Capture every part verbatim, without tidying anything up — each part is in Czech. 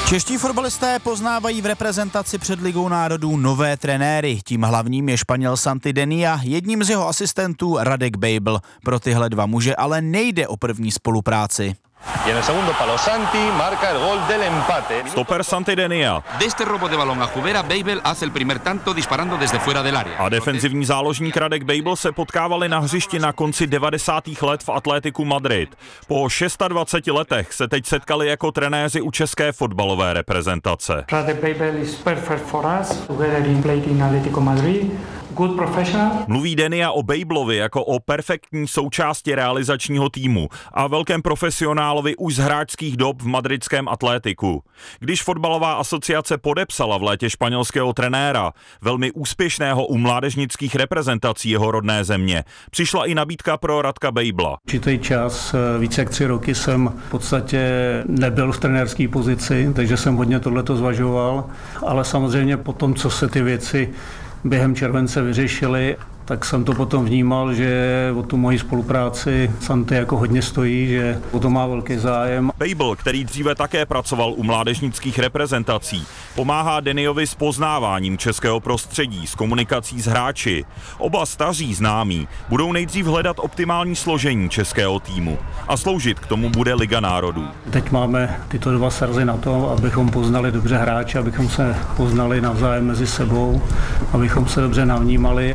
Čeští fotbalisté poznávají v reprezentaci před Ligou národů nové trenéry. Tím hlavním je Španěl Santi Denia, jedním z jeho asistentů Radek Bejbl. Pro tyhle dva muže ale nejde o první spolupráci. Stoper Santi Denia. A defenzivní záložník Radek Bejbl se potkávali na hřišti na konci devadesátých let v Atléticu Madrid. Po dvaceti šesti letech se teď setkali jako trenéři u české fotbalové reprezentace. Radek Bejbl is perfect for us. Together he played in Atlético Madrid. Good professional. Mluví Denia o Bejblovi jako o perfektní součásti realizačního týmu a velkém profesionálovi už z hráčských dob v madridském Atlétiku. Když fotbalová asociace podepsala v létě španělského trenéra, velmi úspěšného u mládežnických reprezentací jeho rodné země, přišla i nabídka pro Radka Bejbla. Určitý čas, více jak tři roky jsem v podstatě nebyl v trenérské pozici, takže jsem hodně tohleto zvažoval, ale samozřejmě po tom, co se ty věci během července vyřešili, tak jsem to potom vnímal, že o tu moji spolupráci Santi jako hodně stojí, že o to má velký zájem. Bejbl, který dříve také pracoval u mládežnických reprezentací, pomáhá Deniovi s poznáváním českého prostředí, s komunikací s hráči. Oba staří známí budou nejdřív hledat optimální složení českého týmu a sloužit k tomu bude Liga národů. Teď máme tyto dva sarzy na to, abychom poznali dobře hráče, abychom se poznali navzájem mezi sebou, abychom se dobře navnímali.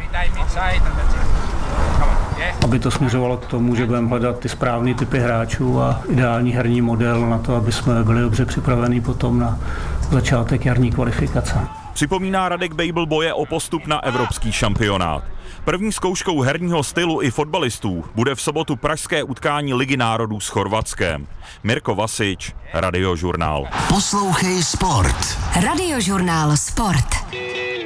Aby to směřovalo k tomu, že budeme hledat ty správné typy hráčů a ideální herní model na to, aby jsme byli dobře připraveni potom na začátek jarní kvalifikace. Připomíná Radek Bejbl boje o postup na evropský šampionát. První zkouškou herního stylu i fotbalistů bude v sobotu pražské utkání Ligy národů s Chorvatskem. Mirko Vasič, Radiožurnál. Poslouchej sport. Radiožurnál Sport.